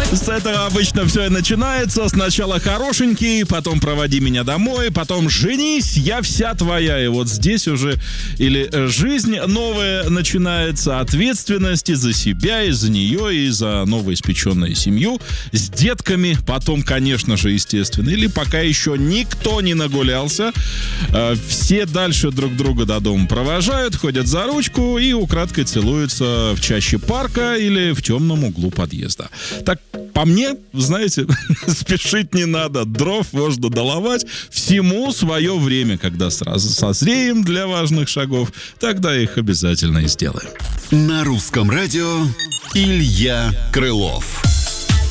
С этого обычно все и начинается. Сначала хорошенький, потом проводи меня домой, потом женись, я вся твоя. И вот здесь уже или жизнь новая начинается, ответственность и за себя, и за нее, и за новоиспеченную семью с детками. Потом, конечно же, естественно. Или пока еще никто не нагулялся, все дальше друг друга до дома провожают, ходят за ручку и украдкой целуются в чаще парка или в темном углу подъезда. Так, по мне, знаете, спешить не надо. Дров можно доломать. Всему свое время. Когда сразу созреем для важных шагов, тогда их обязательно и сделаем. На русском радио Илья Крылов.